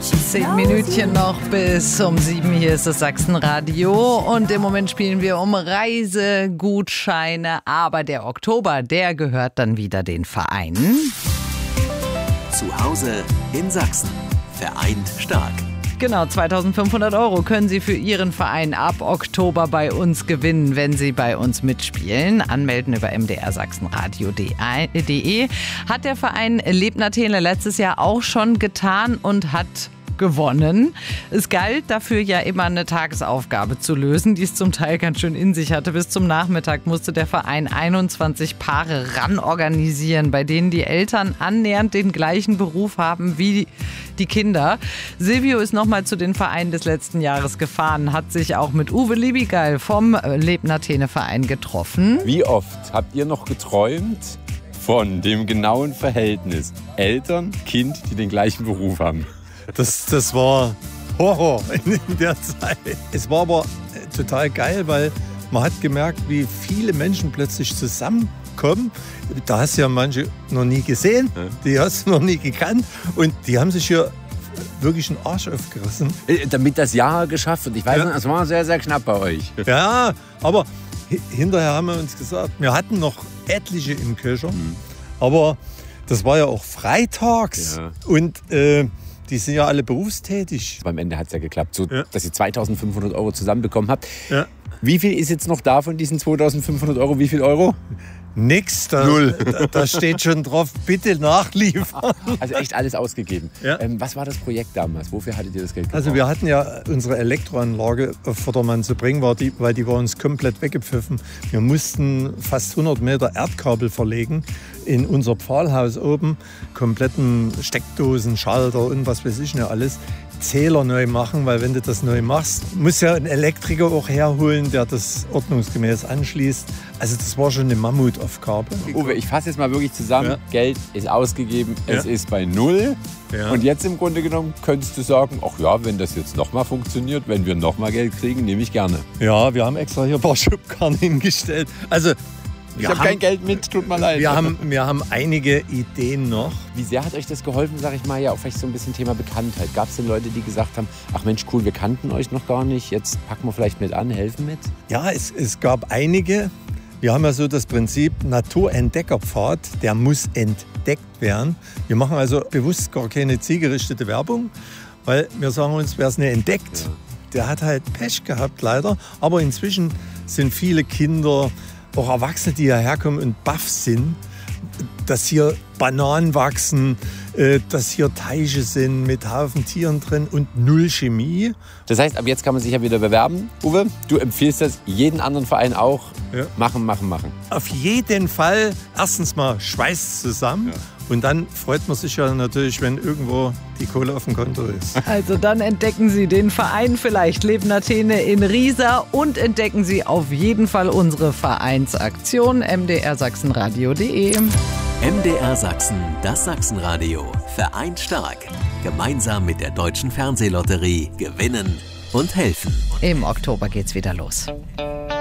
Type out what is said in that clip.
10 Minütchen noch bis um 7. Hier ist das Sachsenradio und im Moment spielen wir um Reisegutscheine. Aber der Oktober, der gehört dann wieder den Vereinen. Zu Hause in Sachsen. Vereint stark. Genau, 2.500 € können Sie für Ihren Verein ab Oktober bei uns gewinnen, wenn Sie bei uns mitspielen. Anmelden über mdrsachsenradio.de. Hat der Verein Lebnathene letztes Jahr auch schon getan und hat gewonnen. Es galt dafür ja immer eine Tagesaufgabe zu lösen, die es zum Teil ganz schön in sich hatte. Bis zum Nachmittag musste der Verein 21 Paare ranorganisieren, bei denen die Eltern annähernd den gleichen Beruf haben wie die Kinder. Silvio ist nochmal zu den Vereinen des letzten Jahres gefahren, hat sich auch mit Uwe Liebigal vom Lebnathene-Verein getroffen. Wie oft habt ihr noch geträumt von dem genauen Verhältnis Eltern-Kind, die den gleichen Beruf haben? Das war Horror in der Zeit. Es war aber total geil, weil man hat gemerkt, wie viele Menschen plötzlich zusammenkommen. Da hast du ja manche noch nie gesehen, die hast du noch nie gekannt und die haben sich hier wirklich einen Arsch aufgerissen. Damit das Jahr geschafft wird. Ich weiß nicht, es war sehr, sehr knapp bei euch. Ja, aber hinterher haben wir uns gesagt, wir hatten noch etliche im Köcher, aber das war ja auch freitags und die sind ja alle berufstätig. Am Ende hat es ja geklappt, so dass ihr 2.500 € zusammenbekommen habt. Ja. Wie viel ist jetzt noch da von diesen 2.500 €? Wie viel Euro? Nix. Null. Da steht schon drauf, bitte nachliefern. Also echt alles ausgegeben. Ja. Was war das Projekt damals? Wofür hattet ihr das Geld gebraucht? Also wir hatten ja unsere Elektroanlage auf Vordermann zu bringen, weil die war uns komplett weggepfiffen. Wir mussten fast 100 Meter Erdkabel verlegen in unser Pfahlhaus oben, kompletten Steckdosen, Schalter und was weiß ich nicht alles. Zähler neu machen, weil wenn du das neu machst, muss ja ein Elektriker auch herholen, der das ordnungsgemäß anschließt. Also das war schon eine Mammutaufgabe. Uwe, ich fasse jetzt mal wirklich zusammen. Ja. Geld ist ausgegeben, es ist bei Null. Ja. Und jetzt im Grunde genommen könntest du sagen, ach ja, wenn das jetzt nochmal funktioniert, wenn wir nochmal Geld kriegen, nehme ich gerne. Ja, wir haben extra hier ein paar Schubkarren hingestellt. Also Ich habe kein Geld mit, tut mir leid. Wir haben einige Ideen noch. Wie sehr hat euch das geholfen, sag ich mal, ja, auch vielleicht so ein bisschen Thema Bekanntheit? Gab es denn Leute, die gesagt haben, ach Mensch, cool, wir kannten euch noch gar nicht, jetzt packen wir vielleicht mit an, helfen mit? Ja, es gab einige. Wir haben ja so das Prinzip Naturentdeckerpfad, der muss entdeckt werden. Wir machen also bewusst gar keine zielgerichtete Werbung, weil wir sagen uns, wer es nicht entdeckt, der hat halt Pech gehabt leider. Aber inzwischen sind viele Kinder, auch Erwachsene, die hierher kommen und baff sind, dass hier Bananen wachsen, dass hier Teiche sind mit Haufen Tieren drin und null Chemie. Das heißt, ab jetzt kann man sich ja wieder bewerben. Uwe, du empfiehlst das jeden anderen Verein auch. Ja. Machen. Auf jeden Fall erstens mal Schweiß zusammen und dann freut man sich ja natürlich, wenn irgendwo die Kohle auf dem Konto ist. Also dann entdecken Sie den Verein vielleicht Lebnathene in Riesa und entdecken Sie auf jeden Fall unsere Vereinsaktion mdrsachsenradio.de. MDR Sachsen, das Sachsenradio. Vereint stark. Gemeinsam mit der Deutschen Fernsehlotterie gewinnen und helfen. Im Oktober geht's wieder los.